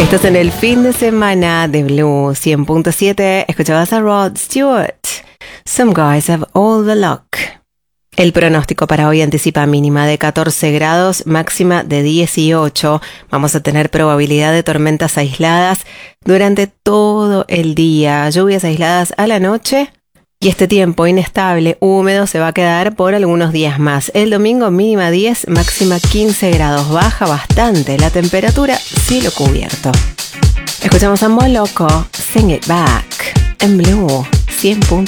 Estás en el fin de semana de Blue 100.7. Escuchabas a Rod Stewart. Some guys have all the luck. El pronóstico para hoy anticipa mínima de 14 grados, máxima de 18. Vamos a tener probabilidad de tormentas aisladas durante todo el día. Lluvias aisladas a la noche. Y este tiempo inestable, húmedo, se va a quedar por algunos días más. El domingo mínima 10, máxima 15 grados. Baja bastante la temperatura, cielo cubierto. Escuchamos a Moloko, Sing It Back, en Blue 100.7.